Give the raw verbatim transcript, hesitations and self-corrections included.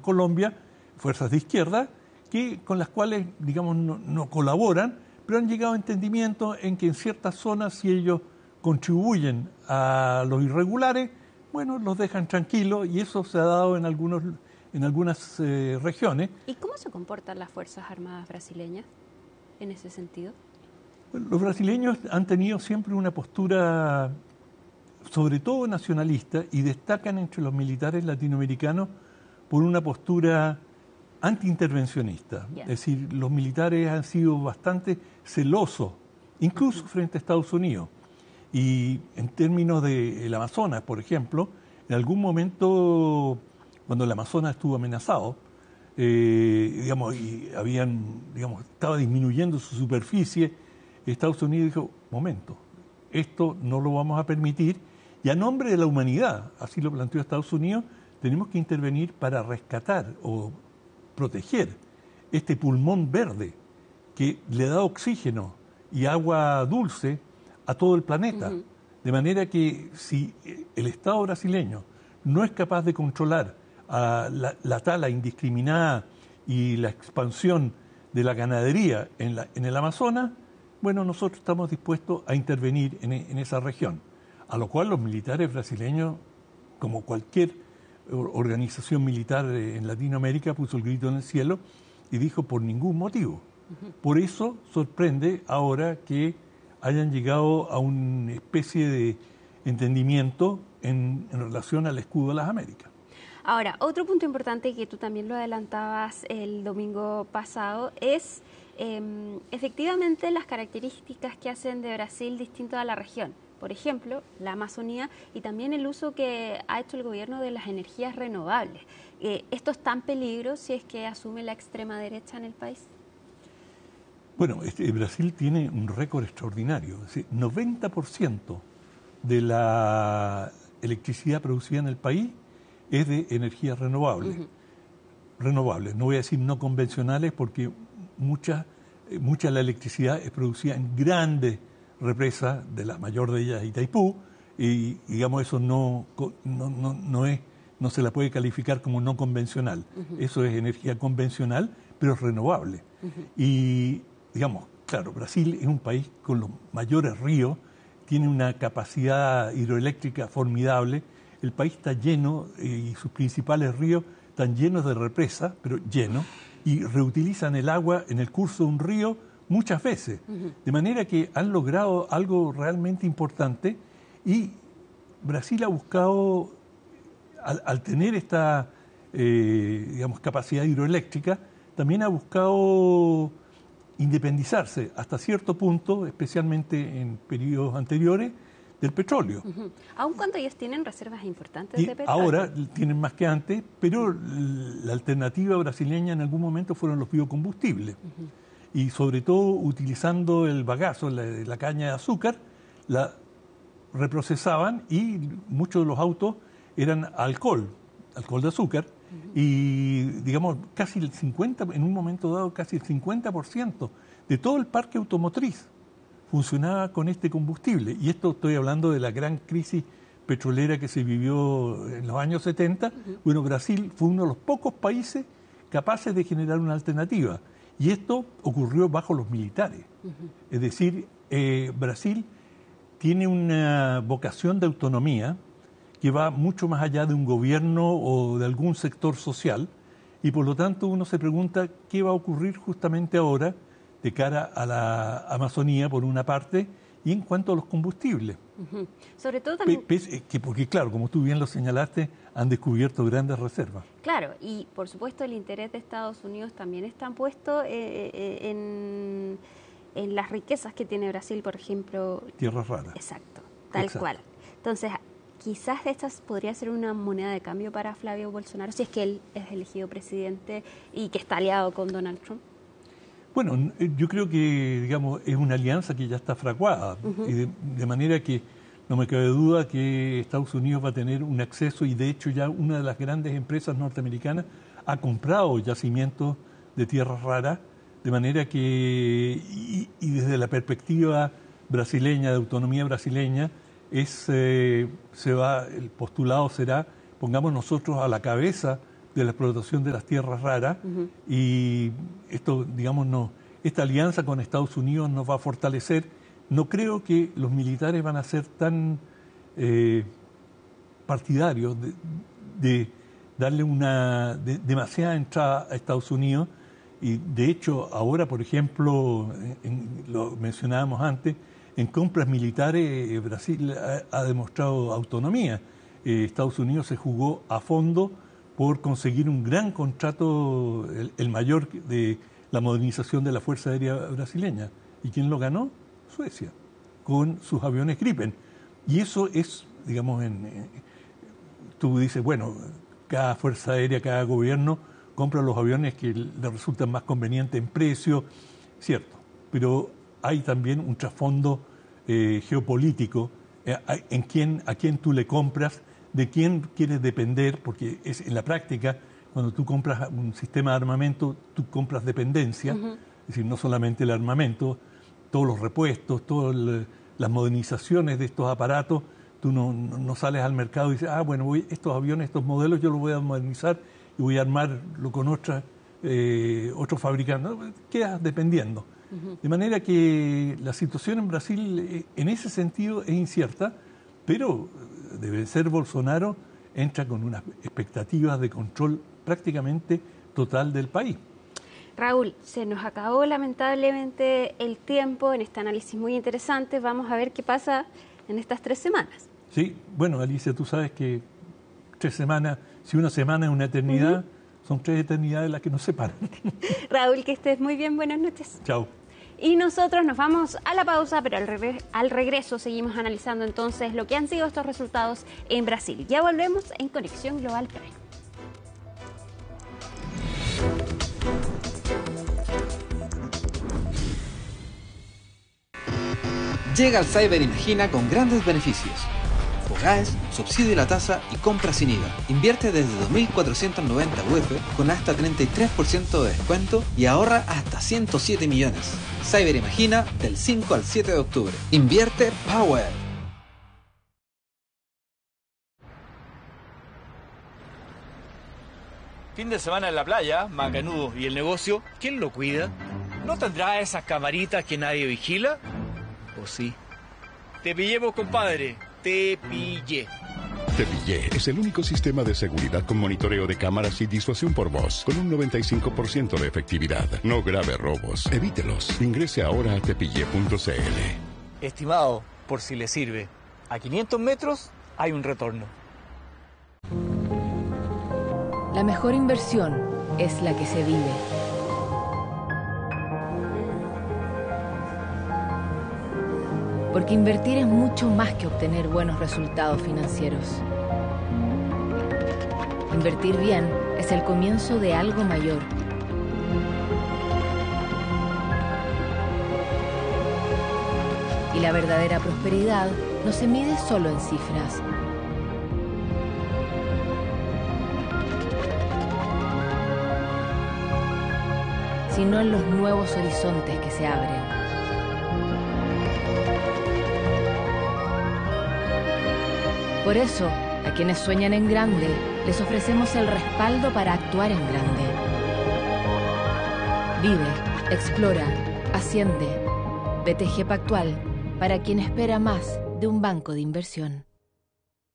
Colombia, fuerzas de izquierda, que, con las cuales, digamos, no, no colaboran, pero han llegado a entendimiento en que en ciertas zonas, si ellos contribuyen a los irregulares, bueno, los dejan tranquilos, y eso se ha dado en, algunos, en algunas eh, regiones. ¿Y cómo se comportan las Fuerzas Armadas brasileñas en ese sentido? Los brasileños han tenido siempre una postura, sobre todo nacionalista, y destacan entre los militares latinoamericanos por una postura antiintervencionista. Yeah. Es decir, los militares han sido bastante celosos, incluso uh-huh. frente a Estados Unidos. Y en términos del Amazonas, por ejemplo, en algún momento, cuando el Amazonas estuvo amenazado, eh, digamos, y habían, digamos, estaba disminuyendo su superficie, Estados Unidos dijo, momento, esto no lo vamos a permitir, y a nombre de la humanidad, así lo planteó Estados Unidos, tenemos que intervenir para rescatar o proteger este pulmón verde que le da oxígeno y agua dulce a todo el planeta. Uh-huh. De manera que si el Estado brasileño no es capaz de controlar a la, la tala indiscriminada y la expansión de la ganadería en, la, en el Amazonas, bueno, nosotros estamos dispuestos a intervenir en, en esa región. A lo cual los militares brasileños, como cualquier organización militar en Latinoamérica, puso el grito en el cielo y dijo por ningún motivo. Uh-huh. Por eso sorprende ahora que hayan llegado a una especie de entendimiento en, en relación al escudo de las Américas. Ahora, otro punto importante que tú también lo adelantabas el domingo pasado es eh, efectivamente las características que hacen de Brasil distinto a la región. Por ejemplo, la Amazonía y también el uso que ha hecho el gobierno de las energías renovables. Eh, ¿Esto está en peligro si es que asume la extrema derecha en el país? Bueno, este, Brasil tiene un récord extraordinario. Es decir, noventa por ciento de la electricidad producida en el país es de energías renovables. Uh-huh. Renovables, no voy a decir no convencionales, porque mucha, mucha de la electricidad es producida en grandes represa, de la mayor de ellas Itaipú, y digamos eso no, no, no, no, es, no se la puede calificar como no convencional. Uh-huh. Eso es energía convencional, pero es renovable. Uh-huh. Y digamos, claro, Brasil es un país con los mayores ríos, tiene una capacidad hidroeléctrica formidable, el país está lleno, y sus principales ríos están llenos de represas, pero llenos, y reutilizan el agua en el curso de un río muchas veces, uh-huh. de manera que han logrado algo realmente importante, y Brasil ha buscado, al, al tener esta eh, digamos, capacidad hidroeléctrica, también ha buscado independizarse hasta cierto punto, especialmente en periodos anteriores, del petróleo. Uh-huh. Aun cuando ellos tienen reservas importantes y de petróleo. Ahora tienen más que antes, pero la alternativa brasileña en algún momento fueron los biocombustibles. Uh-huh. Y sobre todo utilizando el bagazo, la, la caña de azúcar, la reprocesaban y muchos de los autos eran alcohol, alcohol de azúcar, uh-huh. y digamos casi el cincuenta, en un momento dado casi el cincuenta por ciento de todo el parque automotriz funcionaba con este combustible. Y esto estoy hablando de la gran crisis petrolera que se vivió en los años setenta. Uh-huh. Bueno, Brasil fue uno de los pocos países capaces de generar una alternativa. Y esto ocurrió bajo los militares. Uh-huh. Es decir, eh, Brasil tiene una vocación de autonomía que va mucho más allá de un gobierno o de algún sector social, y por lo tanto uno se pregunta qué va a ocurrir justamente ahora de cara a la Amazonía, por una parte, y en cuanto a los combustibles. Uh-huh. Sobre todo también... P- que porque, claro, como tú bien lo señalaste, han descubierto grandes reservas. Claro, y por supuesto el interés de Estados Unidos también está puesto eh, eh, en, en las riquezas que tiene Brasil, por ejemplo. Tierras raras. Exacto, tal Exacto. cual. Entonces, quizás esta podría ser una moneda de cambio para Flavio Bolsonaro, si es que él es elegido presidente y que está aliado con Donald Trump. Bueno, yo creo que, digamos, es una alianza que ya está fraguada, uh-huh. y de, de manera que no me cabe duda que Estados Unidos va a tener un acceso, y de hecho ya una de las grandes empresas norteamericanas ha comprado yacimientos de tierras raras, de manera que, y, y desde la perspectiva brasileña, de autonomía brasileña, es, eh, se va, el postulado será, pongamos nosotros a la cabeza de la explotación de las tierras raras, uh-huh. y esto, digamos, no, esta alianza con Estados Unidos nos va a fortalecer. No creo que los militares van a ser tan eh, partidarios de, de darle una de, demasiada entrada a Estados Unidos, y de hecho ahora, por ejemplo, en, lo mencionábamos antes, en compras militares eh, Brasil ha, ha demostrado autonomía. Eh, Estados Unidos se jugó a fondo por conseguir un gran contrato, el, el mayor de la modernización de la Fuerza Aérea brasileña. ¿Y quién lo ganó? Suecia, con sus aviones Gripen. Y eso es, digamos, en, en, tú dices, bueno, cada fuerza aérea, cada gobierno compra los aviones que le resultan más convenientes en precio, cierto, pero hay también un trasfondo eh, geopolítico eh, en quién, a quién tú le compras, de quién quieres depender, porque es en la práctica, cuando tú compras un sistema de armamento, tú compras dependencia, uh-huh. es decir, no solamente el armamento, todos los repuestos, todas las modernizaciones de estos aparatos. Tú no, no, no sales al mercado y dices, ah, bueno, voy, estos aviones, estos modelos yo los voy a modernizar y voy a armarlo con otra, eh, otros fabricantes. No, quedas dependiendo. Uh-huh. De manera que la situación en Brasil, eh, en ese sentido, es incierta, pero debe ser Bolsonaro, entra con unas expectativas de control prácticamente total del país. Raúl, se nos acabó lamentablemente el tiempo en este análisis muy interesante. Vamos a ver qué pasa en estas tres semanas. Sí, bueno, Alicia, tú sabes que tres semanas, si una semana es una eternidad, uh-huh. son tres eternidades las que nos separan. Raúl, que estés muy bien, buenas noches. Chao. Y nosotros nos vamos a la pausa, pero al, regre- al regreso seguimos analizando entonces lo que han sido estos resultados en Brasil. Ya volvemos en Conexión Global Prime. Llega al Cyber Imagina con grandes beneficios. Fogaes, subsidio la tasa y compra sin I V A. Invierte desde dos mil cuatrocientos noventa U F con hasta treinta y tres por ciento de descuento y ahorra hasta ciento siete millones. Cyber Imagina del cinco al siete de octubre. Invierte Power. Fin de semana en la playa, macanudo. ¿Y el negocio? ¿Quién lo cuida? ¿No tendrá esas camaritas que nadie vigila? ¿O sí? Te pillemos, compadre. Te pillé. Te Pillé es el único sistema de seguridad con monitoreo de cámaras y disuasión por voz, con un noventa y cinco por ciento de efectividad. No grave robos. Evítelos. Ingrese ahora a tepillé punto c l. Estimado, por si le sirve, a quinientos metros hay un retorno. La mejor inversión es la que se vive. Porque invertir es mucho más que obtener buenos resultados financieros. Invertir bien es el comienzo de algo mayor. Y la verdadera prosperidad no se mide solo en cifras. Sino en los nuevos horizontes que se abren. Por eso, a quienes sueñan en grande, les ofrecemos el respaldo para actuar en grande. Vive, explora, asciende. B T G Pactual, para quien espera más de un banco de inversión.